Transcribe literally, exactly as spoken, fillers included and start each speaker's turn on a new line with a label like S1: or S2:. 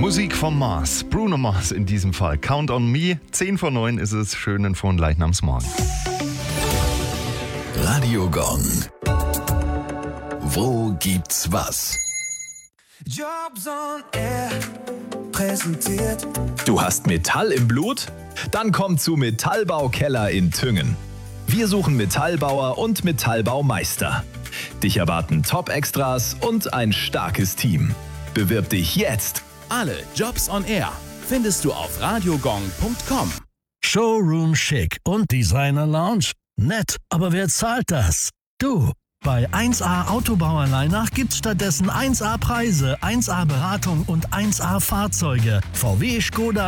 S1: Musik vom Mars, Bruno Mars in diesem Fall. Count on Me, zehn vor neun ist es, schönen von Leichnamsmorgen.
S2: Radio Gong. Wo gibt's was?
S3: Jobs on Air präsentiert.
S4: Du hast Metall im Blut? Dann komm zu Metallbau Keller in Thüngen. Wir suchen Metallbauer und Metallbaumeister. Dich erwarten Top-Extras und ein starkes Team. Bewirb dich jetzt!
S5: Alle Jobs on Air findest du auf radiogong punkt com.
S6: Showroom Chic und Designer Lounge. Nett, aber wer zahlt das? Du. Bei eins A Autobauerleinach gibt's stattdessen eins A Preise, eins A Beratung und eins A Fahrzeuge. V W, Skoda,